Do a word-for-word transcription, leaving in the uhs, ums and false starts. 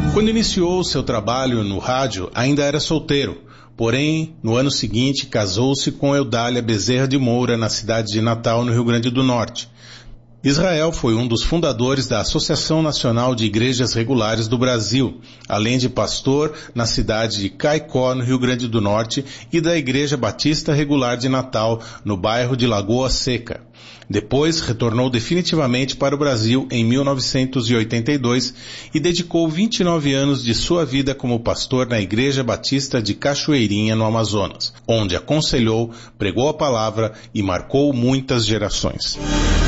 Quando iniciou seu trabalho no rádio, ainda era solteiro. Porém, no ano seguinte, casou-se com Eudália Bezerra de Moura, na cidade de Natal, no Rio Grande do Norte. Israel foi um dos fundadores da Associação Nacional de Igrejas Regulares do Brasil, além de pastor na cidade de Caicó, no Rio Grande do Norte, e da Igreja Batista Regular de Natal, no bairro de Lagoa Seca. Depois, retornou definitivamente para o Brasil em mil novecentos e oitenta e dois e dedicou vinte e nove anos de sua vida como pastor na Igreja Batista de Cachoeirinha, no Amazonas, onde aconselhou, pregou a palavra e marcou muitas gerações.